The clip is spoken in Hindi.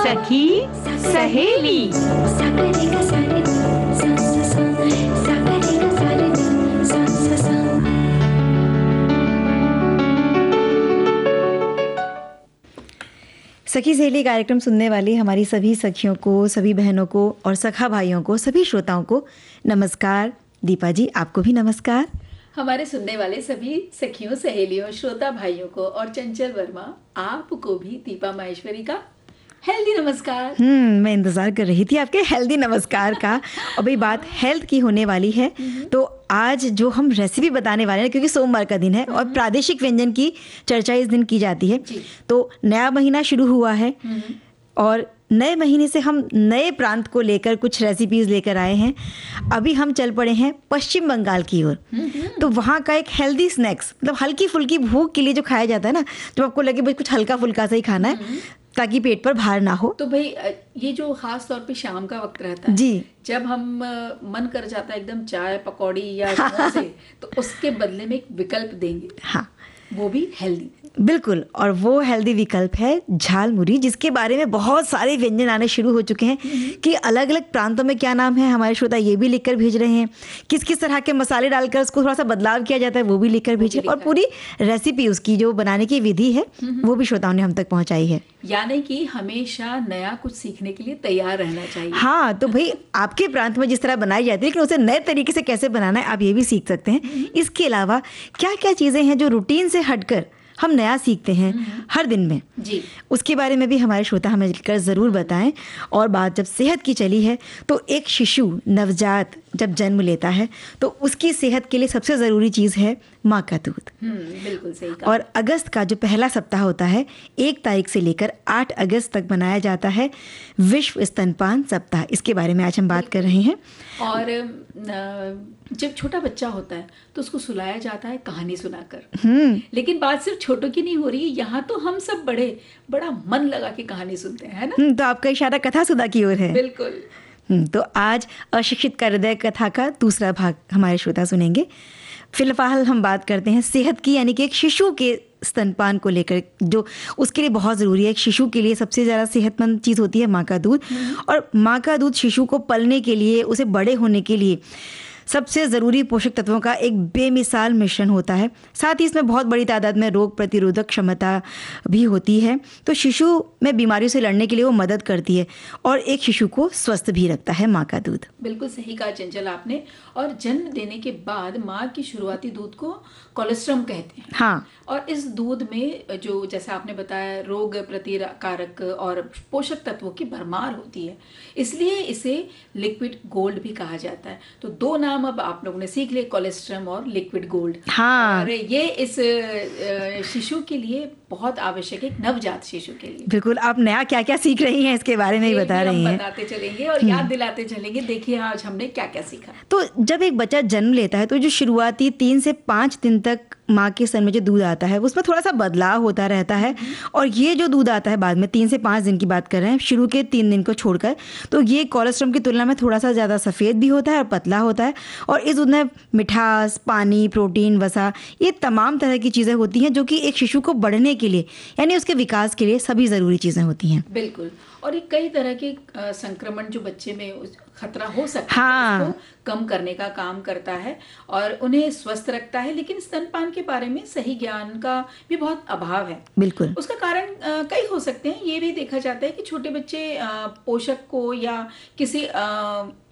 सखी सहेली। सखी सहेली कार्यक्रम सुनने वाली हमारी सभी सखियों को, सभी बहनों को और सखा भाइयों को, सभी श्रोताओं को नमस्कार। दीपा जी, आपको भी नमस्कार। हमारे सुनने वाले सभी सखियों, सहेलियों, श्रोता भाइयों को और चंचल वर्मा, आपको भी दीपा माहेश्वरी का हेल्दी नमस्कार। मैं इंतजार कर रही थी आपके हेल्दी नमस्कार का। और भाई बात हेल्थ की होने वाली है, तो आज जो हम रेसिपी बताने वाले हैं, क्योंकि सोमवार का दिन है और प्रादेशिक व्यंजन की चर्चा इस दिन की जाती है, तो नया महीना शुरू हुआ है और नए महीने से हम नए प्रांत को लेकर कुछ रेसिपीज लेकर आए हैं। अभी हम चल पड़े हैं पश्चिम बंगाल की ओर। तो वहाँ का एक हेल्दी स्नैक्स, मतलब हल्की फुल्की भूख के लिए जो खाया जाता है ना, जब आपको लगे भाई कुछ हल्का फुल्का सा ही खाना है ताकि पेट पर भार ना हो। तो भाई ये जो खास तौर पे शाम का वक्त रहता है जी, जब हम मन कर जाता है एकदम चाय पकौड़ी या समोसे, तो उसके बदले में एक विकल्प देंगे। हाँ, वो भी हेल्दी। बिल्कुल। और वो हेल्दी विकल्प है झालमुरी, जिसके बारे में बहुत सारे व्यंजन आने शुरू हो चुके हैं कि अलग अलग प्रांतों में क्या नाम है। हमारे श्रोता ये भी लिखकर भेज रहे हैं, किस किस तरह के मसाले डालकर उसको थोड़ा सा बदलाव किया जाता है, वो भी लिखकर भेज रहे हैं। और पूरी रेसिपी उसकी जो बनाने की विधि है वो भी श्रोताओं ने हम तक पहुंचाई है। यानी कि हमेशा नया कुछ सीखने के लिए तैयार रहना चाहिए। हाँ, तो भाई आपके प्रांत में जिस तरह बनाई जाती है, लेकिन उसे नए तरीके से कैसे बनाना है आप ये भी सीख सकते हैं। इसके अलावा क्या क्या चीज़ें हैं जो रूटीन से हटकर हम नया सीखते हैं हर दिन में जी, उसके बारे में भी हमारे श्रोता हमें लिखकर ज़रूर बताएं। और बात जब सेहत की चली है, तो एक शिशु नवजात जब जन्म लेता है तो उसकी सेहत के लिए सबसे ज़रूरी चीज़ है माँ का दूध। बिल्कुल सही कहा। और अगस्त का जो पहला सप्ताह होता है, 1 तारीख से लेकर 8 अगस्त तक मनाया जाता है विश्व स्तनपान सप्ताह। इसके बारे में आज हम बात कर रहे हैं। और जब छोटा बच्चा होता है तो उसको सुलाया जाता है कहानी सुनाकर। लेकिन बात सिर्फ छोटों की नहीं हो रही है, यहाँ तो हम सब बड़ा मन लगा के कहानी सुनते हैं, है ना? तो आपका इशारा कथा सुधा की ओर है। बिल्कुल। तो आज अशिक्षित का हृदय कथा का दूसरा भाग हमारे श्रोता सुनेंगे। फिलहाल हम बात करते हैं सेहत की, यानी कि एक शिशु के स्तनपान को लेकर, जो उसके लिए बहुत ज़रूरी है। एक शिशु के लिए सबसे ज़्यादा सेहतमंद चीज़ होती है माँ का दूध। और माँ का दूध शिशु को पलने के लिए, उसे बड़े होने के लिए सबसे ज़रूरी पोषक तत्वों का एक बेमिसाल मिश्रण होता है। साथ ही इसमें बहुत बड़ी तादाद में रोग प्रतिरोधक क्षमता भी होती है। तो शिशु में बीमारियों से लड़ने के लिए वो मदद करती है और एक शिशु को स्वस्थ भी रखता है माँ का दूध। बिल्कुल सही कहा चंचल आपने। और जन्म देने के बाद माँ की शुरुआती दूध को कोलेस्ट्रम कहते हैं। हाँ, और इस दूध में जो जैसा आपने बताया रोग प्रतिकारक और पोषक तत्वों की भरमार होती है, इसलिए इसे लिक्विड गोल्ड भी कहा जाता है। तो 2 नाम अब आप लोगों ने सीख लिए, कोलेस्ट्रम और लिक्विड गोल्ड। हाँ, और ये इस शिशु के लिए बहुत आवश्यक है, नवजात शिशु के लिए। बिल्कुल। आप नया क्या क्या सीख रही हैं इसके बारे में ही बता रही हैं। बताते चलेंगे और याद दिलाते चलेंगे। देखिए आज हमने क्या क्या सीखा। तो जब एक बच्चा जन्म लेता है तो जो शुरुआती 3 से 5 दिन तक माँ के स्तन में जो दूध आता है उसमें थोड़ा सा बदलाव होता रहता है। और ये जो दूध आता है बाद में, 3 से 5 दिन की बात कर रहे हैं, शुरू के 3 दिन को छोड़कर, तो ये कोलेस्ट्रॉम की तुलना में थोड़ा सा ज़्यादा सफ़ेद भी होता है और पतला होता है। और इस दूध में मिठास, पानी, प्रोटीन, वसा, ये तमाम तरह की चीज़ें होती हैं जो कि एक शिशु को बढ़ने के लिए, यानी उसके विकास के लिए सभी ज़रूरी चीज़ें होती हैं। बिल्कुल। और ये कई तरह के संक्रमण जो बच्चे में खतरा हो सकता हाँ, है, उसको कम करने का काम करता है और उन्हें स्वस्थ रखता है। लेकिन स्तनपान के बारे में सही ज्ञान का भी बहुत अभाव है। बिल्कुल। उसका कारण कई हो सकते हैं। ये भी देखा जाता है कि छोटे बच्चे पोषक को या किसी